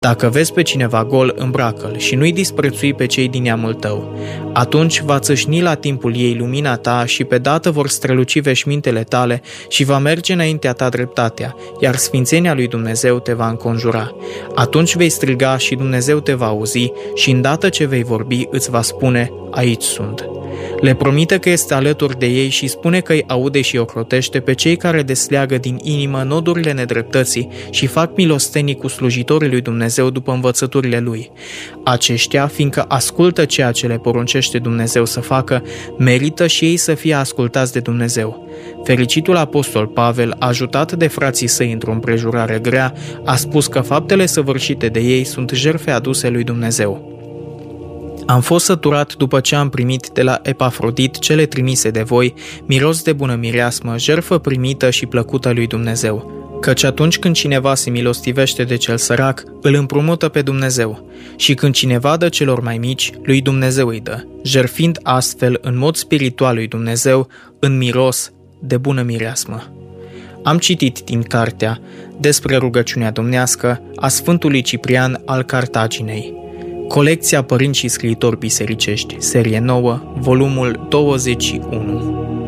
Dacă vezi pe cineva gol, îmbracă-l și nu-i disprețui pe cei din neamul tău. Atunci va țâșni la timpul ei lumina ta și pe dată vor străluci veșmintele tale și va merge înaintea ta dreptatea, iar sfințenia lui Dumnezeu te va înconjura. Atunci vei striga și Dumnezeu te va auzi și îndată ce vei vorbi îți va spune, aici sunt. Le promite că este alături de ei și spune că îi aude și ocrotește pe cei care desleagă din inimă nodurile nedreptății și fac milostenii cu slujitorii lui Dumnezeu după învățăturile lui. Aceștia, fiindcă ascultă ceea ce le poruncește Dumnezeu să facă, merită și ei să fie ascultați de Dumnezeu. Fericitul apostol Pavel, ajutat de frații săi într-o împrejurare grea, a spus că faptele săvârșite de ei sunt jertfe aduse lui Dumnezeu. Am fost săturat după ce am primit de la Epafrodit cele trimise de voi, miros de bună mireasmă, jertfă primită și plăcută lui Dumnezeu. Căci atunci când cineva se milostivește de cel sărac, îl împrumută pe Dumnezeu. Și când cineva dă celor mai mici, lui Dumnezeu îi dă, jertfind astfel în mod spiritual lui Dumnezeu, în miros de bună mireasmă. Am citit din cartea despre rugăciunea domnească a Sfântului Ciprian al Cartaginei. Colecția Părinți și Scriitori Bisericești, serie 9, volumul 21.